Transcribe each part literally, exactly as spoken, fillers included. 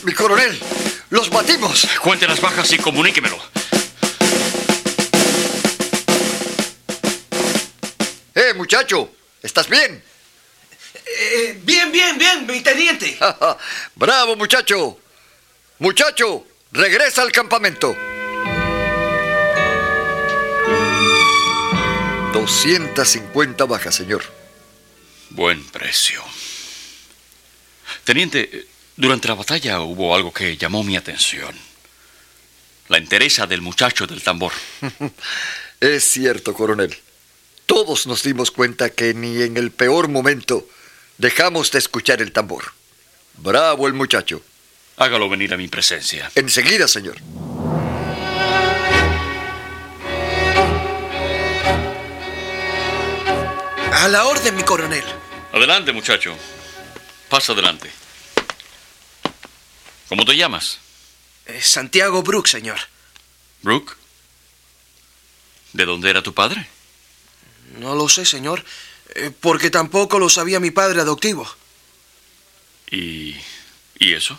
mi coronel. ¡Los batimos! Cuente las bajas y comuníquemelo. ¡Eh, muchacho! ¿Estás bien? Eh, bien, bien, bien, mi teniente. ¡Bravo, muchacho! Muchacho, regresa al campamento. doscientas cincuenta bajas, señor. Buen precio. Teniente, durante la batalla hubo algo que llamó mi atención. La entereza del muchacho del tambor. Es cierto, coronel. Todos nos dimos cuenta que ni en el peor momento dejamos de escuchar el tambor. Bravo el muchacho. Hágalo venir a mi presencia. Enseguida, señor. A la orden, mi coronel. Adelante, muchacho. Pasa adelante. ¿Cómo te llamas? Eh, Santiago Brooke, señor. ¿Brooke? ¿De dónde era tu padre? No lo sé, señor, eh, porque tampoco lo sabía mi padre adoptivo. ¿Y... y eso?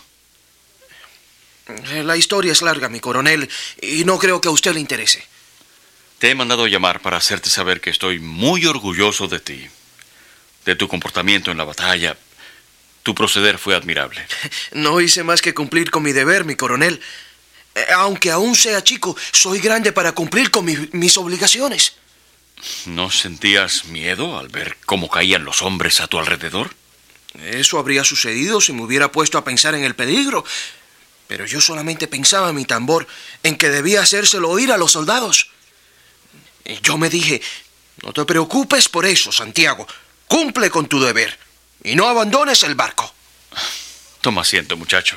Eh, la historia es larga, mi coronel, y no creo que a usted le interese. Te he mandado llamar para hacerte saber que estoy muy orgulloso de ti, de tu comportamiento en la batalla. Tu proceder fue admirable. No hice más que cumplir con mi deber, mi coronel. Eh, aunque aún sea chico, soy grande para cumplir con mi- mis obligaciones. ¿No sentías miedo al ver cómo caían los hombres a tu alrededor? Eso habría sucedido si me hubiera puesto a pensar en el peligro. Pero yo solamente pensaba en mi tambor, en que debía hacérselo oír a los soldados. Y yo me dije, no te preocupes por eso, Santiago. Cumple con tu deber y no abandones el barco. Toma asiento, muchacho.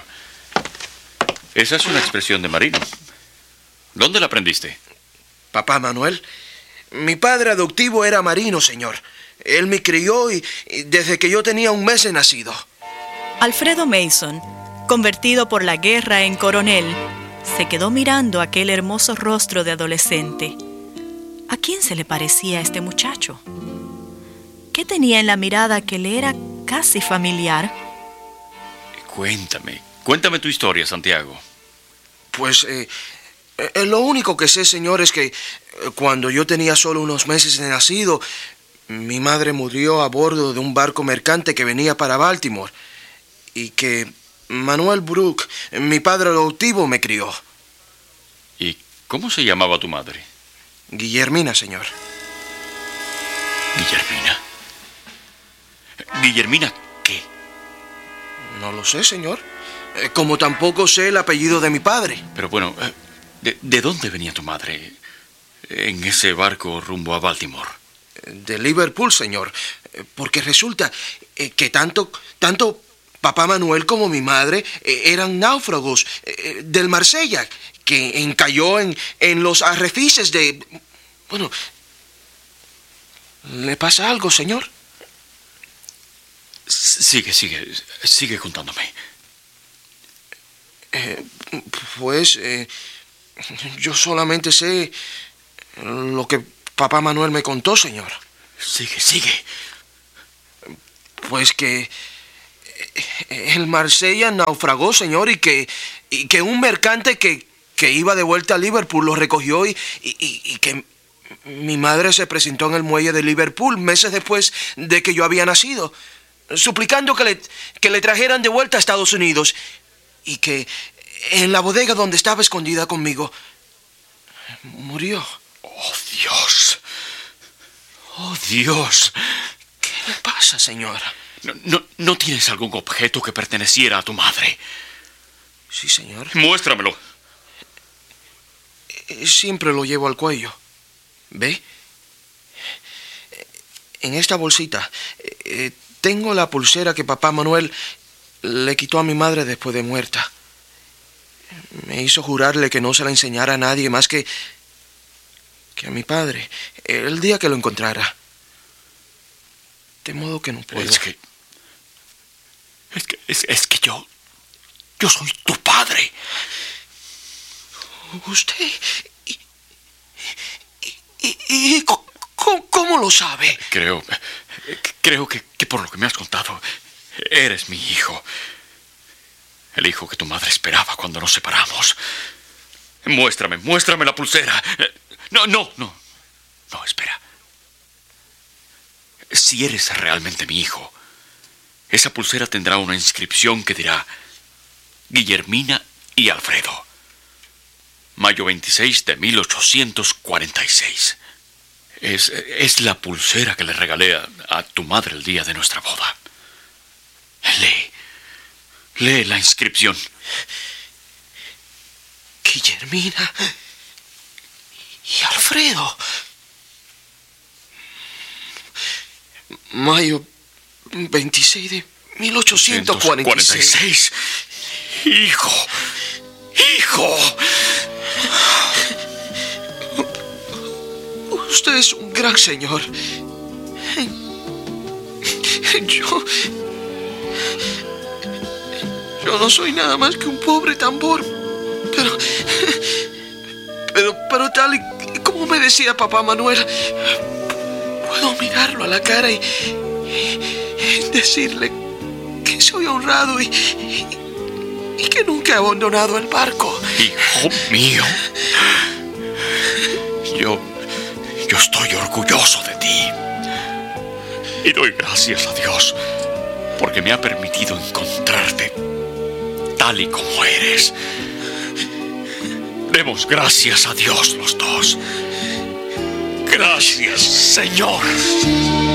Esa es una expresión de marino. ¿Dónde la aprendiste? Papá Manuel, mi padre adoptivo era marino, señor. Él me crió y, y desde que yo tenía un mes de nacido. Alfredo Mason, convertido por la guerra en coronel, se quedó mirando aquel hermoso rostro de adolescente. ¿A quién se le parecía este muchacho? ¿Qué tenía en la mirada que le era casi familiar? Cuéntame, cuéntame tu historia, Santiago. Pues eh, eh, lo único que sé, señor, es que eh, cuando yo tenía solo unos meses de nacido, mi madre murió a bordo de un barco mercante que venía para Baltimore y que Manuel Brooke, mi padre adoptivo, me crió. ¿Y cómo se llamaba tu madre? Guillermina, señor. ¿Guillermina? ¿Guillermina qué? No lo sé, señor. Eh, Como tampoco sé el apellido de mi padre. Pero bueno, eh, ¿de, de dónde venía tu madre en ese barco rumbo a Baltimore? De Liverpool, señor. Eh, Porque resulta eh, que tanto, tanto papá Manuel como mi madre eh, eran náufragos eh, del Marsella, que encalló en, en los arrecifes de... Bueno, ¿le pasa algo, señor? Sigue, sigue, sigue contándome. Eh, pues eh, yo solamente sé lo que papá Manuel me contó, señor. Sigue, sigue. Pues que el Marsella naufragó, señor, y que, y que un mercante que, que iba de vuelta a Liverpool lo recogió y, y, y que mi madre se presentó en el muelle de Liverpool meses después de que yo había nacido, suplicando que le, que le trajeran de vuelta a Estados Unidos y que en la bodega donde estaba escondida conmigo murió. ¡Oh, Dios! ¡Oh, Dios! ¿Qué le pasa, señor? ¿No, no, ¿No tienes algún objeto que perteneciera a tu madre? Sí, señor. Muéstramelo. Eh, Siempre lo llevo al cuello. ¿Ve? En esta bolsita eh, tengo la pulsera que papá Manuel le quitó a mi madre después de muerta. Me hizo jurarle que no se la enseñara a nadie más que, que a mi padre, el día que lo encontrara. De modo que no puedo. Es que... Es que, es, es que yo... Yo soy tu padre. ¿Usted? ¿Y, y, y, y cómo, cómo lo sabe? Creo... Creo que, que por lo que me has contado, eres mi hijo. El hijo que tu madre esperaba cuando nos separamos. Muéstrame, muéstrame la pulsera. No, no, no. No, espera. Si eres realmente mi hijo, esa pulsera tendrá una inscripción que dirá Guillermina y Alfredo. Mayo veintiséis de mil ochocientos cuarenta y seis. Es, es la pulsera que le regalé a, a tu madre el día de nuestra boda. Lee. Lee la inscripción. Guillermina y Alfredo. Mayo veintiséis de mil ochocientos cuarenta y seis. Hijo. Hijo. Usted es un gran señor. Yo... Yo no soy nada más que un pobre tambor. Pero... Pero, pero tal y como me decía papá Manuel, puedo mirarlo a la cara y, y, y decirle que soy honrado y, y, y que nunca he abandonado el barco. Hijo mío. Yo... Yo estoy orgulloso de ti. Y doy gracias a Dios porque me ha permitido encontrarte tal y como eres. Demos gracias a Dios los dos. Gracias, Señor.